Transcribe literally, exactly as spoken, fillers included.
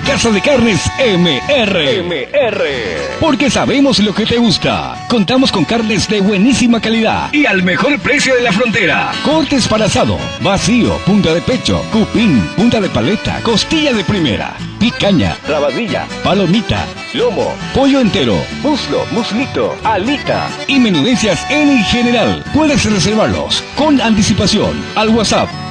Casa de Carnes M R. M R. Porque sabemos lo que te gusta. Contamos con carnes de buenísima calidad y al mejor precio de la frontera. Cortes para asado, vacío, punta de pecho, cupín, punta de paleta, costilla de primera, picaña, rabadilla, palomita, lomo, pollo entero, muslo, muslito, alita y menudencias en general. Puedes reservarlos con anticipación al WhatsApp